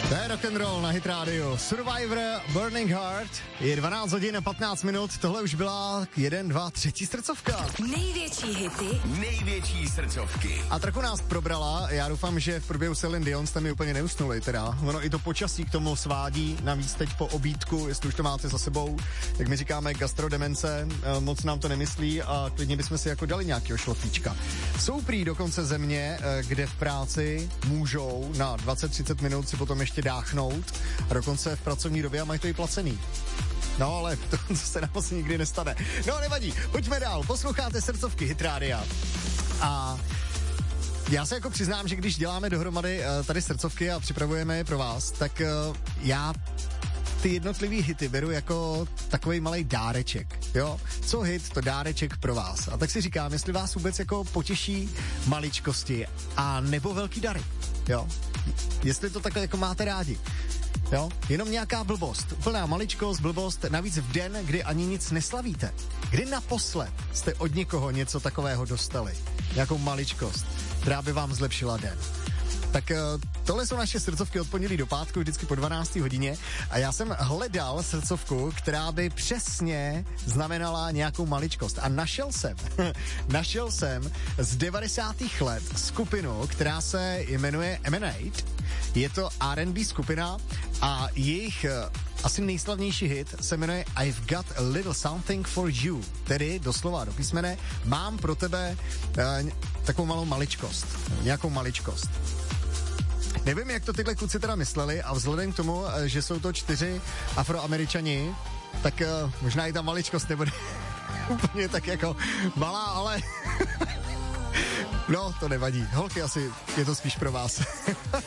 To je rock'n'roll na Hit Radio. Survivor, Burning Heart. Je 12 hodin a 15 minut. Tohle už byla 1, 2, 3 srdcovka. Největší hity. Největší srdcovky. A trochu nás probrala. Já doufám, že v průběhu Celine Dion jste mi úplně neusnuli teda. Ono i to počasí k tomu svádí. Navíc teď po obídku, jestli už to máte za sebou, jak my říkáme gastrodemence, moc nám to nemyslí a klidně bychom si jako dali nějakého šlofíčka. Jsou prý dokonce země, kde v práci můžou na 20-30 minut si potom ještě dáchnout a dokonce v pracovní době a mají to i placený. No, ale to se nám asi nikdy nestane. No, nevadí, pojďme dál. Posloucháte srdcovky Hit Rádia. A já se jako přiznám, že když děláme dohromady tady srdcovky a připravujeme je pro vás, tak já ty jednotlivý hity beru jako takovej malej dáreček, jo? Co hit, to dáreček pro vás. A tak si říkám, jestli vás vůbec jako potěší maličkosti a nebo velký dary, jo? Jestli to takhle jako máte rádi. Jo? Jenom nějaká blbost, úplná maličkost, blbost, navíc v den, kdy ani nic neslavíte. Kdy naposled jste od někoho něco takového dostali? Nějakou maličkost, která by vám zlepšila den. Tak tohle jsou naše srdcovky od pondělí do pátku, vždycky po 12. hodině. A já jsem hledal srdcovku, která by přesně znamenala nějakou maličkost. A našel jsem z 90. let skupinu, která se jmenuje Emanate. Je to R&B skupina a jejich asi nejslavnější hit se jmenuje I've Got a Little Something for You. Tedy doslova do písmene mám pro tebe takovou malou maličkost. Nějakou maličkost. Nevím, jak to tyhle kluci teda mysleli a vzhledem k tomu, že jsou to 4 Afroameričani, tak možná i ta maličkost nebude úplně tak jako malá, ale no, to nevadí. Holky, asi je to spíš pro vás.